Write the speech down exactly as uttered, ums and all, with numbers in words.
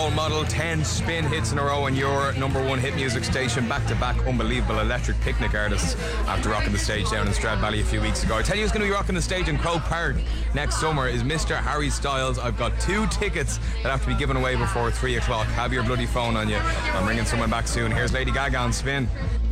role model, ten spin hits in a row on your number one hit music station, back-to-back unbelievable electric picnic artists after rocking the stage down in Strad Valley a few weeks ago. I tell you who's going to be rocking the stage in Croke Park next summer is Mister Harry Styles. I've got two tickets that have to be given away before three o'clock. Have your bloody phone on you. I'm bringing someone back soon. Here's Lady Gaga on Spin.